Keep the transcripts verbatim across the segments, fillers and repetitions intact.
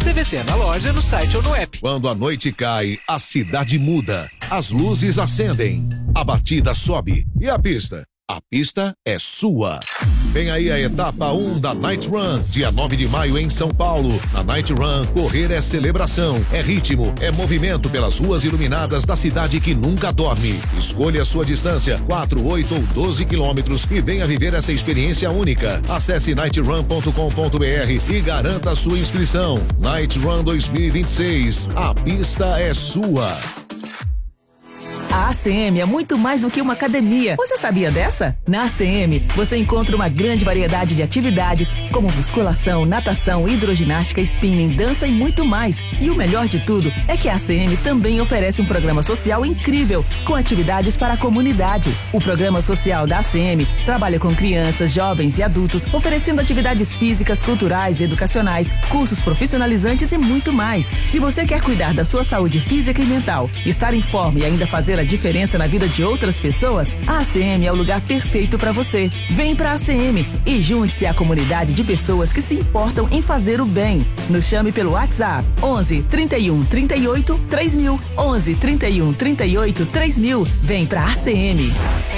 C V C na loja, no site ou no app. Quando a noite cai, a cidade muda. As luzes acendem, a batida sobe e a pista? A pista é sua. Vem aí a etapa um da Night Run, dia nove de maio em São Paulo. Na Night Run, correr é celebração, é ritmo, é movimento pelas ruas iluminadas da cidade que nunca dorme. Escolha a sua distância, quatro, oito ou doze quilômetros e venha viver essa experiência única. Acesse night run ponto com ponto b r e garanta a sua inscrição. Night Run dois mil e vinte e seis, a pista é sua. A A C M é muito mais do que uma academia. Você sabia dessa? Na A C M, você encontra uma grande variedade de atividades, como musculação, natação, hidroginástica, spinning, dança e muito mais. E o melhor de tudo é que a A C M também oferece um programa social incrível, com atividades para a comunidade. O programa social da A C M trabalha com crianças, jovens e adultos, oferecendo atividades físicas, culturais, educacionais, cursos profissionalizantes e muito mais. Se você quer cuidar da sua saúde física e mental, estar em forma e ainda fazer a diferença na vida de outras pessoas, a A C M é o lugar perfeito para você. Vem pra A C M e junte-se à comunidade de pessoas que se importam em fazer o bem. Nos chame pelo WhatsApp onze, trinta e um, trinta e oito, três mil. onze, trinta e um, trinta e oito, três mil. Vem pra A C M.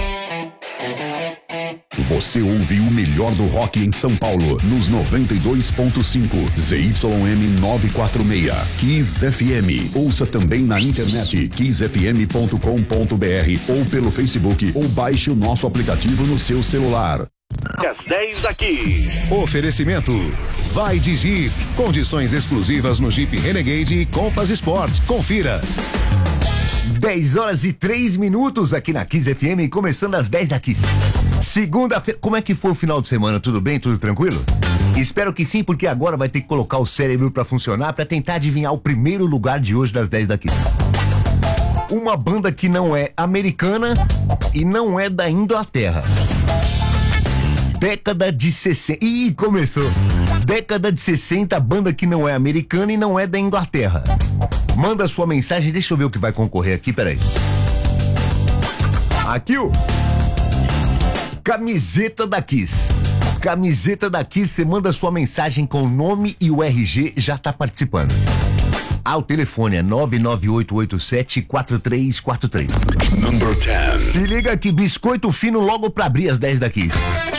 Você ouve o melhor do rock em São Paulo, nos noventa e dois ponto cinco, Z Y M novecentos e quarenta e seis, Kiss F M. Ouça também na internet, kiss f m ponto com ponto b r ou pelo Facebook, ou baixe o nosso aplicativo no seu celular. As dez da Kiss. Oferecimento Vai de Jeep. Condições exclusivas no Jeep Renegade e Compass Sport. Confira. dez horas e três minutos aqui na Kiss F M, começando às dez da Kiss. Segunda-feira, como é que foi o final de semana? Tudo bem? Tudo tranquilo? Espero que sim, porque agora vai ter que colocar o cérebro pra funcionar pra tentar adivinhar o primeiro lugar de hoje das dez da Kiss. Uma banda que não é americana e não é da Inglaterra. Década de sessenta. Ih, começou. Década de sessenta, banda que não é americana e não é da Inglaterra. Manda sua mensagem, deixa eu ver o que vai concorrer aqui, peraí. Aqui o camiseta da Kiss. Camiseta da Kiss, você manda sua mensagem com o nome e o R G, já tá participando. Ah, o telefone é nove nove oito oito sete quatro três quatro três. Number dez. Se liga aqui, biscoito fino logo pra abrir as dez da Kiss.